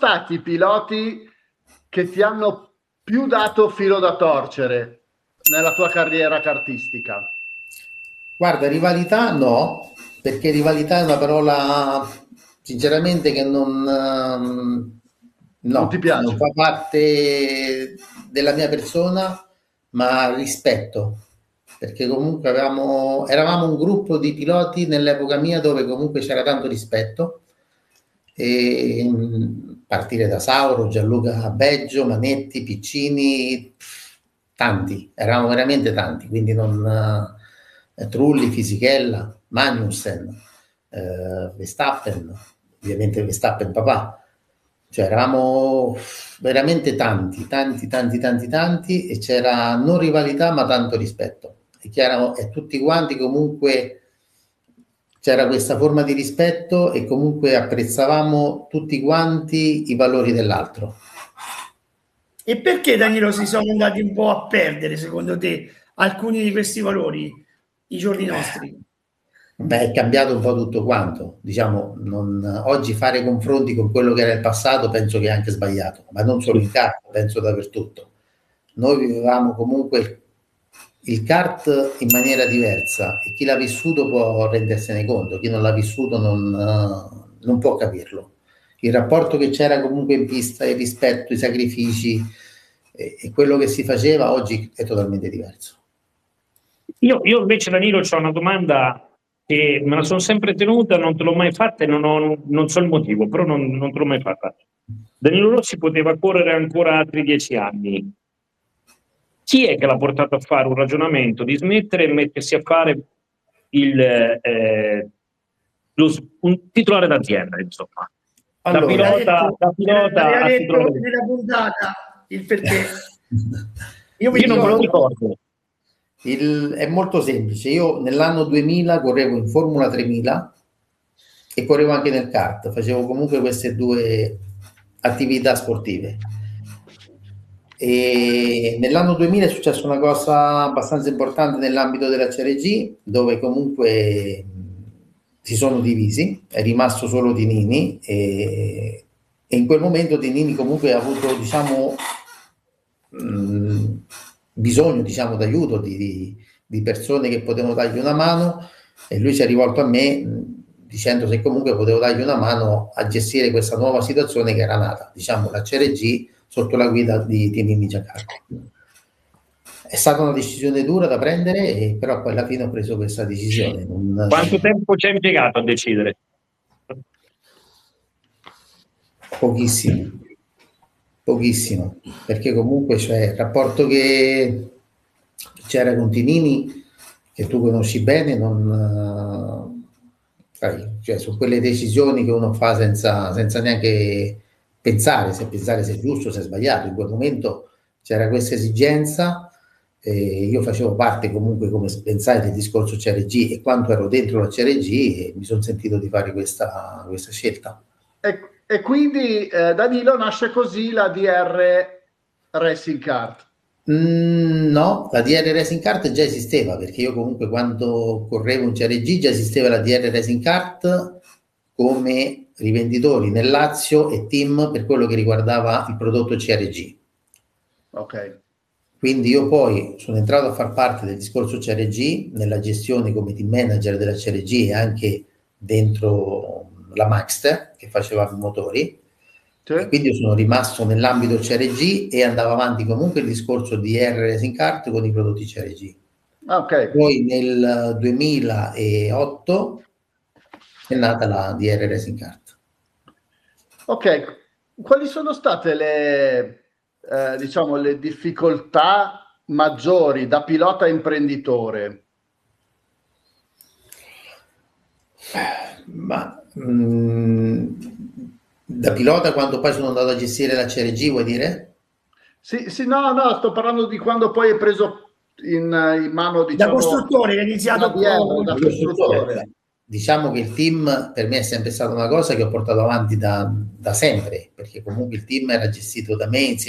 stati i piloti che ti hanno più dato filo da torcere nella tua carriera kartistica? Guarda, rivalità no, perché rivalità è una parola sinceramente che Non ti no, non piace? fa parte della mia persona, ma rispetto, perché comunque eravamo un gruppo di piloti nell'epoca mia dove comunque c'era tanto rispetto, e partire da Sauro, Gianluca Beggio, Manetti, Piccini, tanti, eravamo veramente tanti, quindi non Trulli, Fisichella, Magnussen, Verstappen, ovviamente Verstappen papà, cioè eravamo veramente tanti, tanti, tanti, tanti, tanti, e c'era non rivalità ma tanto rispetto. È chiaro, e tutti quanti comunque c'era questa forma di rispetto e comunque apprezzavamo tutti quanti i valori dell'altro. E perché, Danilo, si sono andati un po' a perdere, secondo te, alcuni di questi valori, i giorni nostri? Beh, è cambiato un po' tutto quanto, diciamo, oggi fare confronti con quello che era il passato penso che è anche sbagliato, ma non solo in kart, penso dappertutto. Noi vivevamo comunque il kart in maniera diversa e chi l'ha vissuto può rendersene conto, chi non l'ha vissuto non può capirlo. Il rapporto che c'era comunque in pista, il rispetto, i sacrifici e quello che si faceva oggi è totalmente diverso. Io invece, Danilo, ho una domanda che me la sono sempre tenuta, non te l'ho mai fatta e non so il motivo, però non te l'ho mai fatta. Danilo Rossi poteva correre ancora altri 10 anni. Chi è che l'ha portato a fare un ragionamento di smettere e mettersi a fare un titolare d'azienda, insomma? Allora, da pilota a titolare nella puntata il perché. Io non me lo ricordo. È molto semplice. Io nell'anno 2000 correvo in Formula 3000 e correvo anche nel kart, facevo comunque queste due attività sportive. E nell'anno 2000 è successa una cosa abbastanza importante nell'ambito della CRG, dove comunque si sono divisi, è rimasto solo Tinini e in quel momento Tinini comunque ha avuto, diciamo, bisogno, diciamo, d'aiuto di persone che potevano dargli una mano, e lui si è rivolto a me dicendo se comunque potevo dargli una mano a gestire questa nuova situazione che era nata, diciamo, la CRG sotto la guida di Tinini Giancarlo. È stata una decisione dura da prendere, però poi alla fine ho preso questa decisione. Quanto tempo ci hai impiegato a decidere? Pochissimo, perché comunque c'è il rapporto che c'era con Tinini, che tu conosci bene, cioè, su quelle decisioni che uno fa senza neanche pensare se è giusto o se è sbagliato. In quel momento c'era questa esigenza, io facevo parte comunque, come pensai, del discorso CRG, e quando ero dentro la CRG mi sono sentito di fare questa scelta. E quindi Danilo, nasce così la DR Racing Kart. No, la DR Racing Kart già esisteva, perché io comunque quando correvo in CRG già esisteva la DR Racing Kart come rivenditori nel Lazio e team per quello che riguardava il prodotto CRG. Ok. Quindi io poi sono entrato a far parte del discorso CRG nella gestione come team manager della CRG e anche dentro la Maxter che faceva i motori. Sì. E quindi io sono rimasto nell'ambito CRG e andavo avanti comunque il discorso di R Racing Kart con i prodotti CRG. Okay. Poi nel 2008 è nata la DR Racing Kart. Ok, quali sono state diciamo, le difficoltà maggiori da pilota imprenditore? Ma da pilota, quando poi sono andato a gestire la CRG, vuoi dire? Sì, no, sto parlando di quando poi hai preso in mano, diciamo, da costruttore, hai iniziato da costruttore. Diciamo che il team per me è sempre stata una cosa che ho portato avanti da sempre, perché comunque il team era gestito da me insieme